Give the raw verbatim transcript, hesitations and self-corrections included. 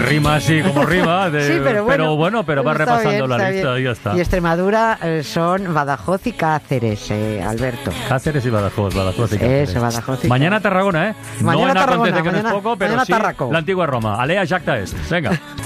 Rima así, como rima. De, sí, pero bueno, pero, bueno, pero va repasando bien, la lista bien. y ya está. Y Extremadura eh, son Badajoz y Cáceres, eh, Alberto. Cáceres y Badajoz, Badajoz y Cáceres. Eso, Badajoz y Mañana Tarragona, ¿eh? Mañana no en Tarragona, acontece que mañana, no es poco, pero mañana sí Tarraco. la antigua Roma. Alea Jacta est. Venga.